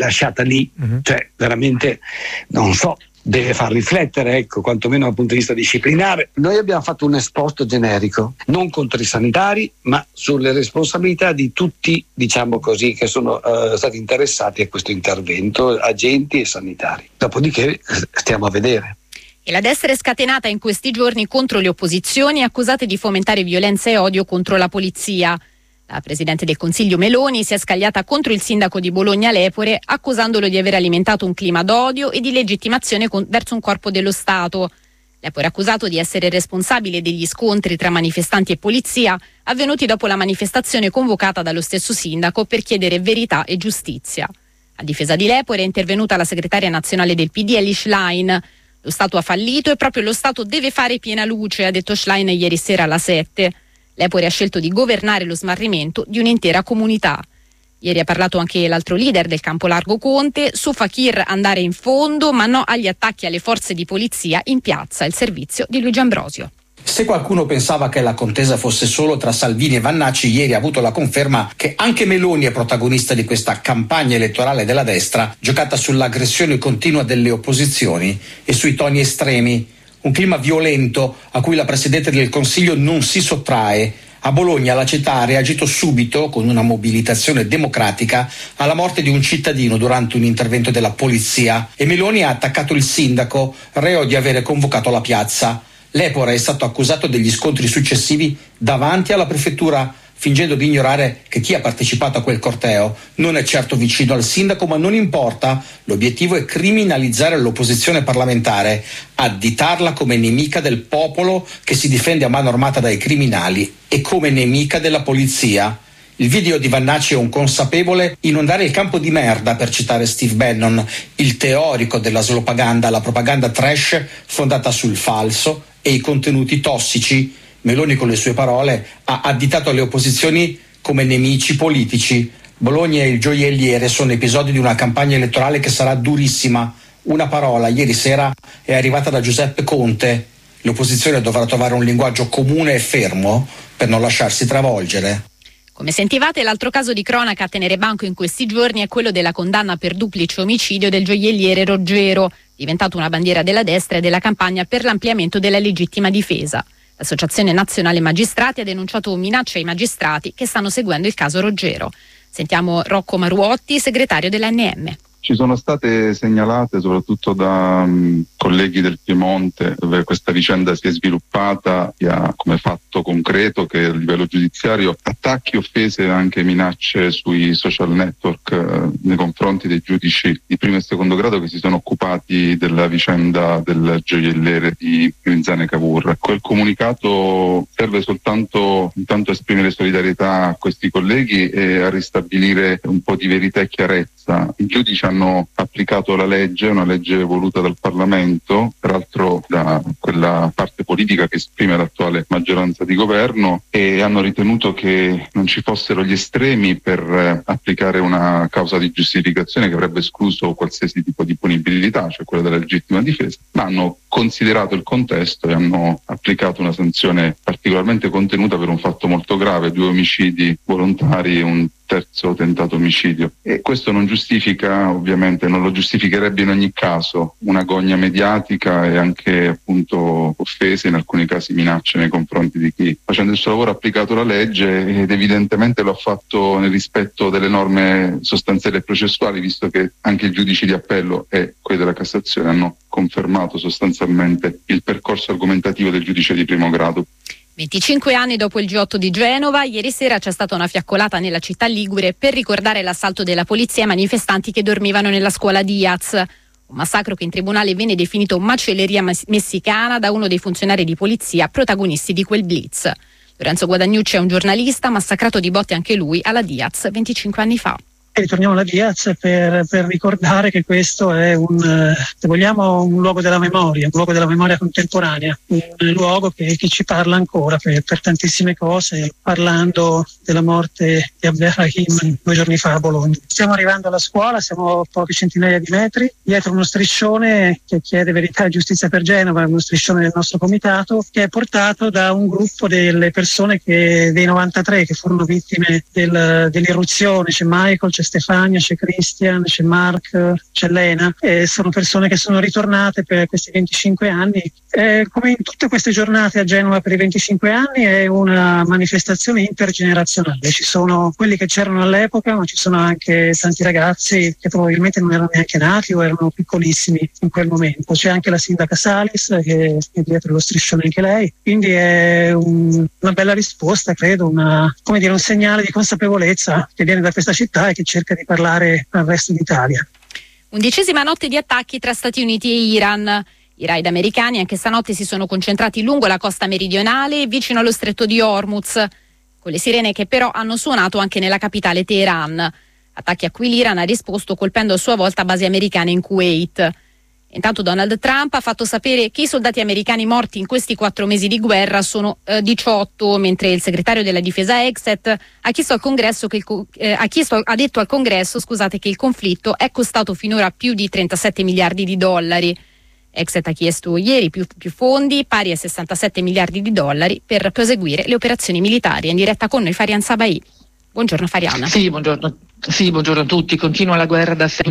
lasciata lì, cioè veramente non so, deve far riflettere, ecco, quantomeno dal punto di vista disciplinare. Noi abbiamo fatto un esposto generico, non contro i sanitari, ma sulle responsabilità di tutti, diciamo così, che sono stati interessati a questo intervento, agenti e sanitari. Dopodiché stiamo a vedere. E la destra è scatenata in questi giorni contro le opposizioni accusate di fomentare violenza e odio contro la polizia. La Presidente del Consiglio Meloni si è scagliata contro il sindaco di Bologna Lepore, accusandolo di aver alimentato un clima d'odio e di legittimazione verso un corpo dello Stato. Lepore è accusato di essere responsabile degli scontri tra manifestanti e polizia avvenuti dopo la manifestazione convocata dallo stesso sindaco per chiedere verità e giustizia. A difesa di Lepore è intervenuta la segretaria nazionale del PD, Elly Schlein. Lo Stato ha fallito e proprio lo Stato deve fare piena luce, ha detto Schlein ieri sera alla 7. Lepore ha scelto di governare lo smarrimento di un'intera comunità. Ieri ha parlato anche l'altro leader del campo largo Conte, su Fakir andare in fondo, ma no agli attacchi alle forze di polizia in piazza, il servizio di Luigi Ambrosio. Se qualcuno pensava che la contesa fosse solo tra Salvini e Vannacci, ieri ha avuto la conferma che anche Meloni è protagonista di questa campagna elettorale della destra, giocata sull'aggressione continua delle opposizioni e sui toni estremi. Un clima violento a cui la Presidente del Consiglio non si sottrae. A Bologna la città ha reagito subito, con una mobilitazione democratica, alla morte di un cittadino durante un intervento della polizia e Meloni ha attaccato il sindaco, reo di avere convocato la piazza. Lepore è stato accusato degli scontri successivi davanti alla prefettura, fingendo di ignorare che chi ha partecipato a quel corteo non è certo vicino al sindaco, ma non importa. L'obiettivo è criminalizzare l'opposizione parlamentare, additarla come nemica del popolo che si difende a mano armata dai criminali e come nemica della polizia. Il video di Vannacci è un consapevole inondare il campo di merda, per citare Steve Bannon, il teorico della slopaganda, la propaganda trash fondata sul falso e i contenuti tossici. Meloni, con le sue parole, ha additato le opposizioni come nemici politici. Bologna e il gioielliere sono episodi di una campagna elettorale che sarà durissima. Una parola ieri sera è arrivata da Giuseppe Conte. L'opposizione dovrà trovare un linguaggio comune e fermo per non lasciarsi travolgere. Come sentivate, l'altro caso di cronaca a tenere banco in questi giorni è quello della condanna per duplice omicidio del gioielliere Roggero, diventato una bandiera della destra e della campagna per l'ampliamento della legittima difesa. L'Associazione Nazionale Magistrati ha denunciato minacce ai magistrati che stanno seguendo il caso Roggero. Sentiamo Rocco Maruotti, segretario dell'ANM. Ci sono state segnalate soprattutto da colleghi del Piemonte, dove questa vicenda si è sviluppata, che ha come fatto concreto che a livello giudiziario attacchi, offese e anche minacce sui social network nei confronti dei giudici di primo e secondo grado che si sono occupati della vicenda del gioielliere di Grinzane Cavour. Quel comunicato serve soltanto intanto a esprimere solidarietà a questi colleghi e a ristabilire un po' di verità e chiarezza. I giudici hanno applicato la legge, una legge voluta dal Parlamento, peraltro da quella parte politica che esprime l'attuale maggioranza di governo, e hanno ritenuto che non ci fossero gli estremi per applicare una causa di giustificazione che avrebbe escluso qualsiasi tipo di punibilità, cioè quella della legittima difesa, ma hanno considerato il contesto e hanno applicato una sanzione particolarmente contenuta per un fatto molto grave, 2 omicidi volontari e un terzo tentato omicidio. E questo non giustifica, ovviamente non lo giustificherebbe in ogni caso, una gogna mediatica e anche appunto offese, in alcuni casi minacce nei confronti di chi, facendo il suo lavoro, ha applicato la legge ed evidentemente lo ha fatto nel rispetto delle norme sostanziali e processuali, visto che anche i giudici di appello e quelli della Cassazione hanno confermato sostanzialmente il percorso argomentativo del giudice di primo grado. 25 anni dopo il G8 di Genova, ieri sera c'è stata una fiaccolata nella città ligure per ricordare l'assalto della polizia ai manifestanti che dormivano nella scuola Diaz. Un massacro che in tribunale viene definito macelleria messicana da uno dei funzionari di polizia protagonisti di quel blitz. Lorenzo Guadagnucci è un giornalista massacrato di botte anche lui alla Diaz 25 anni fa. Ritorniamo alla Diaz per ricordare che questo è se vogliamo, un luogo della memoria contemporanea, un luogo che ci parla ancora per tantissime cose, parlando della morte di Abderrahim 2 giorni fa a Bologna. Stiamo arrivando alla scuola, siamo a poche centinaia di metri, dietro uno striscione che chiede verità e giustizia per Genova, uno striscione del nostro comitato, che è portato da un gruppo delle persone dei 93 che furono vittime dell'irruzione. C'è Michael, c'è c'è Stefania, c'è Christian, c'è Mark, c'è Lena, sono persone che sono ritornate per questi 25 anni. Come in tutte queste giornate a Genova per i 25 anni è una manifestazione intergenerazionale, ci sono quelli che c'erano all'epoca, ma ci sono anche tanti ragazzi che probabilmente non erano neanche nati o erano piccolissimi in quel momento. C'è anche la sindaca Salis che è dietro lo striscione anche lei, quindi è una bella risposta, credo, un segnale di consapevolezza che viene da questa città e che cerca di parlare al resto d'Italia. 11ª notte di attacchi tra Stati Uniti e Iran. I raid americani anche stanotte si sono concentrati lungo la costa meridionale, vicino allo stretto di Hormuz, con le sirene che però hanno suonato anche nella capitale Teheran. Attacchi a cui l'Iran ha risposto colpendo a sua volta basi americane in Kuwait. Intanto Donald Trump ha fatto sapere che i soldati americani morti in questi 4 mesi di guerra sono 18, mentre il segretario della difesa Exet ha detto al Congresso che il conflitto è costato finora più di 37 miliardi di dollari. Exet ha chiesto ieri più fondi, pari a 67 miliardi di dollari, per proseguire le operazioni militari. In diretta con noi Farian Sabai. Buongiorno Farian. Sì, buongiorno a tutti. Continua la guerra da 6